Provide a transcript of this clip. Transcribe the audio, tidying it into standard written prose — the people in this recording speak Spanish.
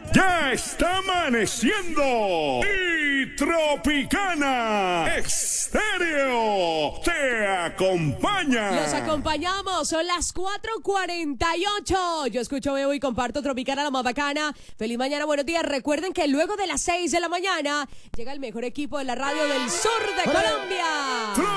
Ya está amaneciendo y Tropicana Estéreo te acompaña. Los acompañamos, son las 4:48. Yo escucho, veo y comparto Tropicana, la más bacana. Feliz mañana, buenos días. Recuerden que luego de las 6 de la mañana llega el mejor equipo de la radio del sur de Colombia.